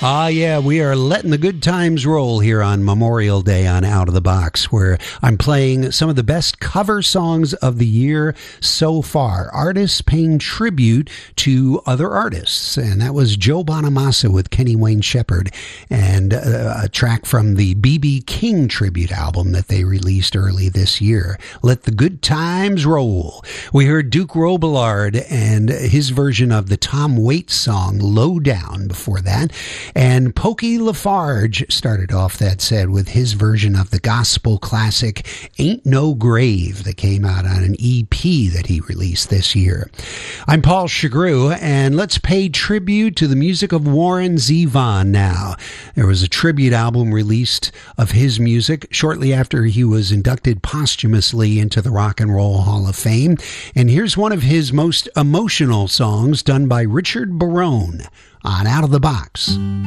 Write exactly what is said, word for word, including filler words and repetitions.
Ah, yeah, we are letting the good times roll here on Memorial Day on Out of the Box, where I'm playing some of the best cover songs of the year so far. Artists paying tribute to other artists. And that was Joe Bonamassa with Kenny Wayne Shepherd, and uh, a track from the B B King tribute album that they released early this year. Let the good times roll. We heard Duke Robillard and his version of the Tom Waits song, Low Down, before that. And Pokey Lafarge started off that set with his version of the gospel classic Ain't No Grave that came out on an E P that he released this year. I'm Paul Chagru, and let's pay tribute to the music of Warren Zevon now. There was a tribute album released of his music shortly after he was inducted posthumously into the Rock and Roll Hall of Fame. And here's one of his most emotional songs done by Richard Barone on Out of the Box.